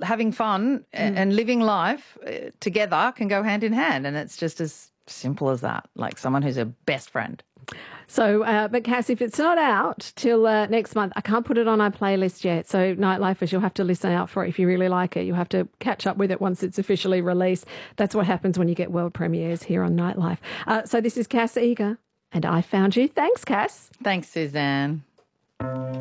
having fun and living life together can go hand in hand, and it's just as simple as that, like someone who's a best friend. So, but Cass, if it's not out till next month, I can't put it on our playlist yet. So, Nightlifers, you'll have to listen out for it if you really like it. You'll have to catch up with it once it's officially released. That's what happens when you get world premieres here on Nightlife. So this is Cass Eager, and I Found You. Thanks, Cass. Thanks, Suzanne.